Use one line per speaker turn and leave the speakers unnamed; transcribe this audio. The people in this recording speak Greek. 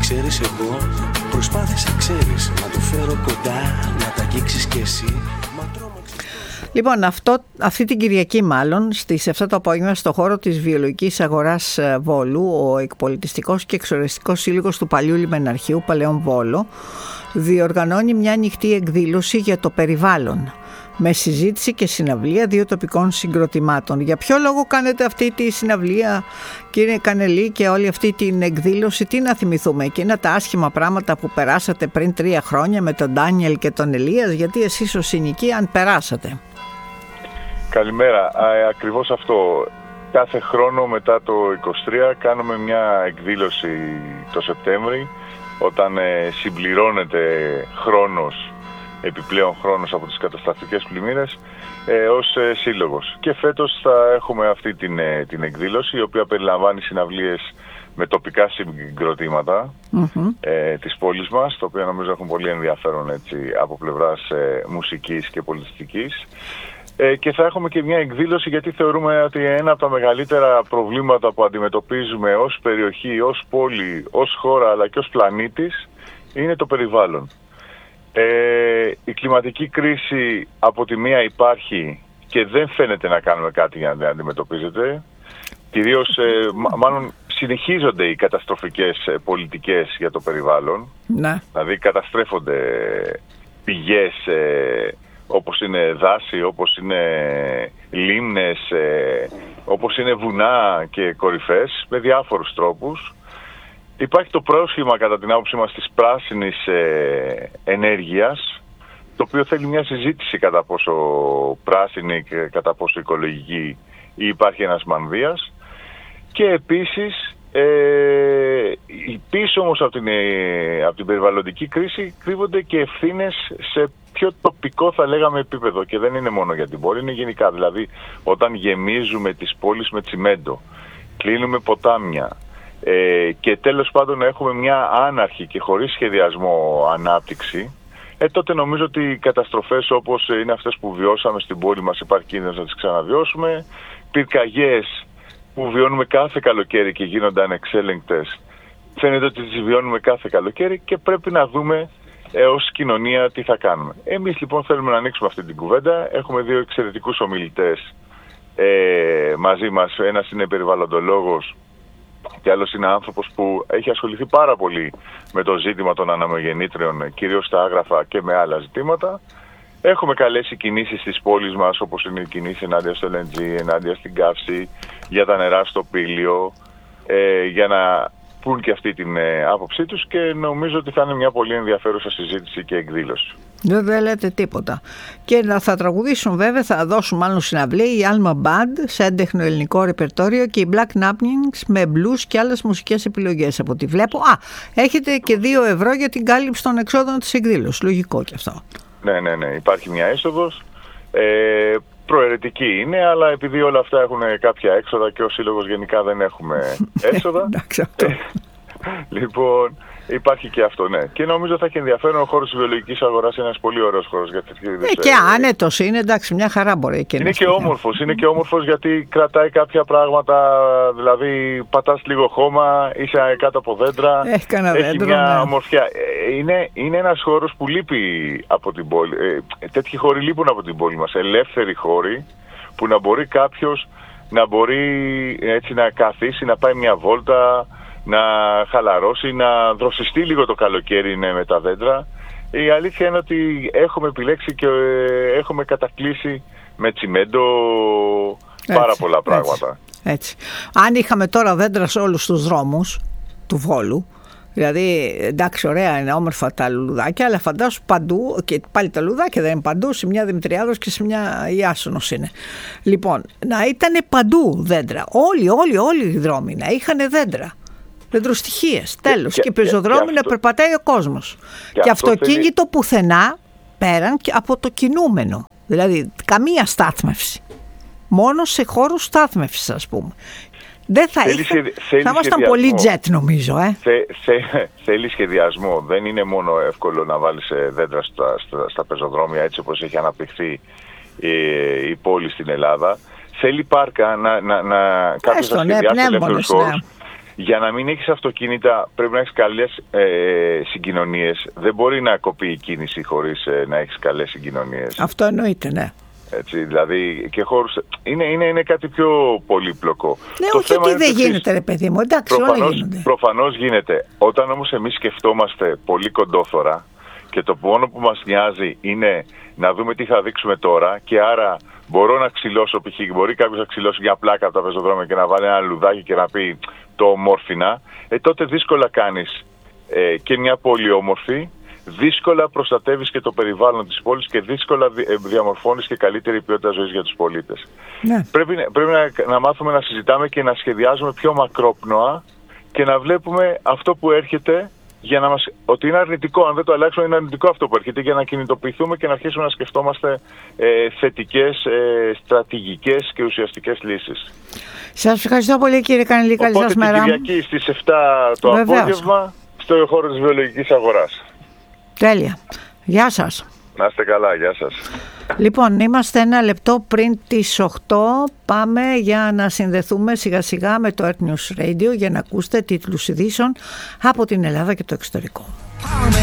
Ξέρεις, εγώ προσπάθησα, ξέρεις, να το φέρω κοντά, να τα αγγίξεις κι εσύ.
Λοιπόν, αυτή την Κυριακή μάλλον, στις 7 το απόγευμα, στο χώρο της Βιολογικής Αγοράς Βόλου, ο Εκπολιτιστικός και Εξορεστικός Σύλλογος του Παλιού Λιμεναρχείου Παλαιών Βόλο διοργανώνει μια ανοιχτή εκδήλωση για το περιβάλλον, με συζήτηση και συναυλία 2 τοπικών συγκροτημάτων. Για ποιο λόγο κάνετε αυτή τη συναυλία, κύριε Κανελή, και όλη αυτή την εκδήλωση? Τι να θυμηθούμε, εκείνα τα άσχημα πράγματα που περάσατε πριν 3 χρόνια με τον Ντάνιελ και τον Ελίας? Γιατί εσείς ως συνοικοί, αν περάσατε?
Καλημέρα. Ακριβώς αυτό. Κάθε χρόνο μετά το 23 κάνουμε μια εκδήλωση το Σεπτέμβρη, όταν συμπληρώνεται επιπλέον χρόνος από τις καταστραφικές πλημμύρες ως σύλλογος. Και φέτος θα έχουμε αυτή την εκδήλωση, η οποία περιλαμβάνει συναυλίες με τοπικά συγκροτήματα της πόλης μας, τα οποία νομίζω έχουν πολύ ενδιαφέρον, έτσι, από πλευράς μουσικής και πολιτιστικής. Και θα έχουμε και μια εκδήλωση, γιατί θεωρούμε ότι ένα από τα μεγαλύτερα προβλήματα που αντιμετωπίζουμε ως περιοχή, ως πόλη, ως χώρα, αλλά και ως πλανήτης, είναι το περιβάλλον. Η κλιματική κρίση από τη μία υπάρχει και δεν φαίνεται να κάνουμε κάτι για να την αντιμετωπίζεται. Κυρίως, μάλλον συνεχίζονται οι καταστροφικές πολιτικές για το περιβάλλον. Ναι. Δηλαδή καταστρέφονται πηγές όπως είναι δάση, όπως είναι λίμνες, όπως είναι βουνά και κορυφές, με διάφορους τρόπους. Υπάρχει το πρόσχημα, κατά την άποψή μας, της πράσινης ενέργειας, το οποίο θέλει μια συζήτηση κατά πόσο πράσινη και κατά πόσο οικολογική, ή υπάρχει ένας μανδύας. Και επίσης, πίσω όμως από την περιβαλλοντική κρίση κρύβονται και ευθύνες σε πιο τοπικό, θα λέγαμε, επίπεδο, και δεν είναι μόνο για την πόλη, είναι γενικά. Δηλαδή, όταν γεμίζουμε τις πόλεις με τσιμέντο, κλείνουμε ποτάμια, και τέλος πάντων έχουμε μια άναρχη και χωρίς σχεδιασμό ανάπτυξη, τότε νομίζω ότι οι καταστροφές όπως είναι αυτές που βιώσαμε στην πόλη μας, υπάρχει κίνδυνος να τις ξαναβιώσουμε. Πυρκαγιές που βιώνουμε κάθε καλοκαίρι και γίνονται ανεξέλεγκτες, φαίνεται ότι τις βιώνουμε κάθε καλοκαίρι, και πρέπει να δούμε ως κοινωνία τι θα κάνουμε. Εμείς λοιπόν θέλουμε να ανοίξουμε αυτή την κουβέντα. Έχουμε 2 εξαιρετικούς ομιλητές μαζί μας. Ένας είναι περιβαλλοντολόγος και άλλος είναι άνθρωπος που έχει ασχοληθεί πάρα πολύ με το ζήτημα των αναμογεννήτριων, κυρίως στα άγραφα και με άλλα ζητήματα. Έχουμε καλέσει κινήσεις στις πόλεις μας, όπως είναι η κινήση ενάντια στο LNG, ενάντια στην καύση, για τα νερά στο Πήλιο, για να πούν και αυτή την άποψή τους, και νομίζω ότι θα είναι μια πολύ ενδιαφέρουσα συζήτηση και εκδήλωση.
Δεν λέτε τίποτα. Και θα τραγουδήσουν, βέβαια, θα δώσουν μάλλον συναυλία η Alma Band σε έντεχνο ελληνικό ρεπερτόριο και οι Black Nappings με blues και άλλες μουσικές επιλογές, από ό,τι βλέπω. Έχετε και 2 ευρώ για την κάλυψη των εξόδων της εκδήλωσης. Λογικό και αυτό. Ναι.
Υπάρχει μια είσοδος. Προαιρετική είναι, αλλά επειδή όλα αυτά έχουν κάποια έξοδα και ως σύλλογος γενικά δεν έχουμε έξοδα. Λοιπόν, υπάρχει και αυτό, ναι. Και νομίζω θα έχει ενδιαφέρον. Ο χώρος της βιολογικής αγοράς είναι ένας πολύ ωραίος χώρος για τέτοιου είδους.
Και άνετος είναι, εντάξει, μια χαρά μπορεί και
είναι και όμορφος. Είναι και όμορφος γιατί κρατάει κάποια πράγματα. Δηλαδή, πατάς λίγο χώμα, είσαι κάτω από δέντρα. Έχει μια ομορφιά. Είναι ένας χώρος που λείπει από την πόλη. Τέτοιοι χώροι λείπουν από την πόλη μας. Ελεύθεροι χώροι που να μπορεί κάποιος να μπορεί έτσι να καθίσει, να πάει μια βόλτα, να χαλαρώσει, να δροσιστεί λίγο το καλοκαίρι με τα δέντρα. Η αλήθεια είναι ότι έχουμε επιλέξει και έχουμε κατακλείσει με τσιμέντο πάρα πολλά πράγματα.
Έτσι. Αν είχαμε τώρα δέντρα σε όλους τους δρόμους του Βόλου, δηλαδή, εντάξει, ωραία είναι, όμορφα τα λουλουδάκια, αλλά φαντάσου παντού, και πάλι τα λουλουδάκια δεν είναι παντού, σε μια Δημητριάδος και σε μια Ιάσονος είναι. Λοιπόν, να ήταν παντού δέντρα. Όλοι οι δρόμοι να είχαν δέντρα. Δεντροστοιχίες, τέλος. Και πεζοδρόμοι να περπατάει ο κόσμος. Και αυτοκίνητο πουθενά πέραν και από το κινούμενο. Δηλαδή, καμία στάθμευση. Μόνο σε χώρους στάθμευσης, ας πούμε. Δεν θα ήμασταν πολύ τζετ, νομίζω.
Θέλει σχεδιασμό. Δεν είναι μόνο εύκολο να βάλεις δέντρα στα πεζοδρόμια, έτσι όπως έχει αναπτυχθεί η πόλη στην Ελλάδα. Θέλει πάρκα, κάποιος να σχεδιάσει ελεύθερους χώρους. Για να μην έχεις αυτοκίνητα πρέπει να έχεις καλές συγκοινωνίες. Δεν μπορεί να κοπεί η κίνηση χωρίς να έχεις καλές συγκοινωνίες.
Αυτό εννοείται, ναι.
Έτσι, δηλαδή και χώρους, είναι κάτι πιο πολύπλοκο.
Ναι, όχι ότι δεν γίνεται, ρε παιδί μου, εντάξει, όλα γίνονται.
Προφανώς γίνεται. Όταν όμως εμείς σκεφτόμαστε πολύ κοντόθωρα και το μόνο που μας νοιάζει είναι να δούμε τι θα δείξουμε τώρα, και άρα μπορώ να ξυλώσω, μπορεί κάποιος να ξυλώσει μια πλάκα από τα πεζοδρόμια και να βάλει ένα λουδάκι και να πει το ομόρφινα, τότε δύσκολα κάνεις και μια πόλη όμορφη, δύσκολα προστατεύεις και το περιβάλλον της πόλης και δύσκολα διαμορφώνεις και καλύτερη ποιότητα ζωής για τους πολίτες.
Ναι.
Πρέπει να μάθουμε να συζητάμε και να σχεδιάζουμε πιο μακρόπνοα και να βλέπουμε αυτό που έρχεται, για να ότι είναι αρνητικό. Αν δεν το αλλάξουμε, είναι αρνητικό αυτό που έρχεται, για να κινητοποιηθούμε και να αρχίσουμε να σκεφτόμαστε θετικές, στρατηγικές και ουσιαστικές λύσεις.
Σας ευχαριστώ πολύ, κύριε Κανελή. Καλή σας μέρα.
Την Κυριακή στις 7 το απόγευμα στο χώρο της βιολογικής αγοράς.
Τέλεια. Γεια σας.
Να είστε καλά, γεια σας.
Λοιπόν, είμαστε ένα λεπτό πριν τις 8. Πάμε για να συνδεθούμε σιγά σιγά με το Earth News Radio για να ακούσετε τίτλους ειδήσεων από την Ελλάδα και το εξωτερικό.